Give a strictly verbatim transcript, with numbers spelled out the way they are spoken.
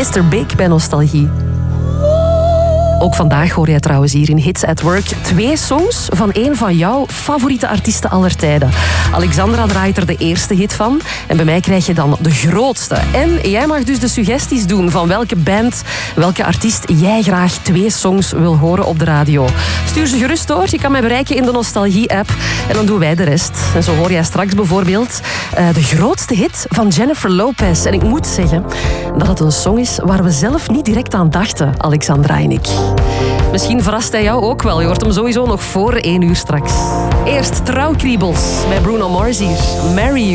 mister Big bij Nostalgie. Ook vandaag hoor jij trouwens hier in Hits at Work twee songs van een van jouw favoriete artiesten aller tijden. Alexandra draait er de eerste hit van en bij mij krijg je dan de grootste. En jij mag dus de suggesties doen van welke band, welke artiest jij graag twee songs wil horen op de radio. Stuur ze gerust door, je kan mij bereiken in de Nostalgie-app en dan doen wij de rest. En zo hoor jij straks bijvoorbeeld uh, de grootste hit van Jennifer Lopez. En ik moet zeggen dat het een song is waar we zelf niet direct aan dachten, Alexandra en ik. Misschien verrast hij jou ook wel. Je hoort hem sowieso nog voor één uur straks. Eerst Trouwkriebels bij Bruno Mars hier. Marry You.